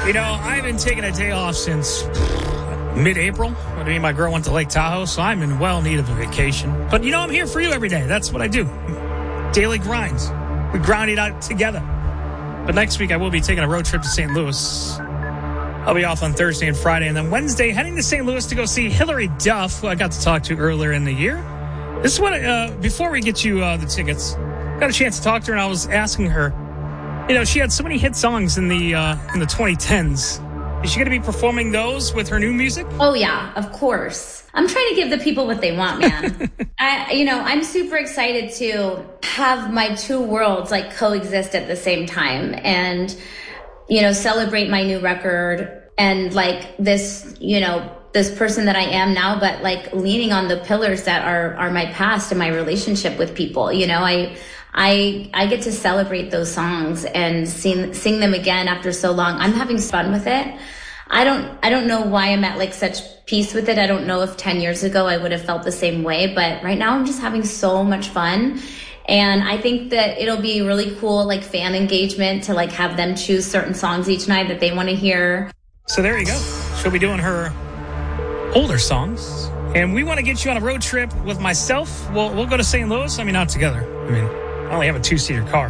You know, I've been taking a day off since mid-April when me and my girl went to Lake Tahoe, so I'm in well need of a vacation. But, you know, I'm here for you every day. That's what I do. Daily grinds. We grind it out together. But next week, I will be taking a road trip to St. Louis. I'll be off on Thursday and Friday, and then Wednesday, heading to St. Louis to go see Hilary Duff, who I got to talk to earlier in the year. This is what, before we get you the tickets, got a chance to talk to her, and I was asking her, you know, she had so many hit songs in the 2010s. Is she going to be performing those with her new music? Oh, yeah, of course. I'm trying to give the people what they want, man. I'm super excited to have my two worlds like coexist at the same time and, you know, celebrate my new record and like this, you know, this person that I am now, but like leaning on the pillars that are my past and my relationship with people. You know, I get to celebrate those songs and sing them again after so long. I'm having fun with it. I don't know why I'm at like such peace with it. I don't know if 10 years ago I would have felt the same way, but right now I'm just having so much fun. And I think that it'll be really cool, like fan engagement to like have them choose certain songs each night that they want to hear. So there you go. She'll be doing her older songs. And we want to get you on a road trip with myself. We'll go to St. Louis. I mean, not together. I mean, I only have a 2-seater car.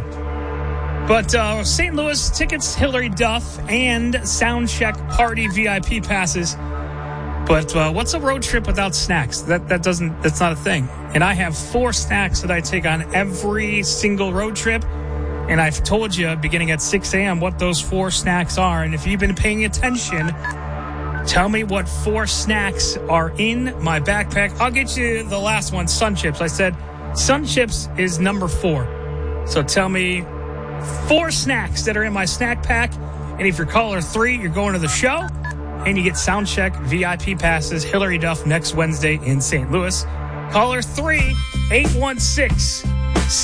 But St. Louis tickets, Hilary Duff, and Soundcheck Party VIP passes. But what's a road trip without snacks? That's not a thing. And I have 4 snacks that I take on every single road trip. And I've told you beginning at 6 a.m. what those 4 snacks are. And if you've been paying attention, tell me what 4 snacks are in my backpack. I'll get you the last one, Sun Chips. I said Sun Chips is number 4. So tell me 4 snacks that are in my snack pack. And if you're caller 3, you're going to the show. And you get Soundcheck VIP passes, Hilary Duff next Wednesday in St. Louis. Caller 3, 816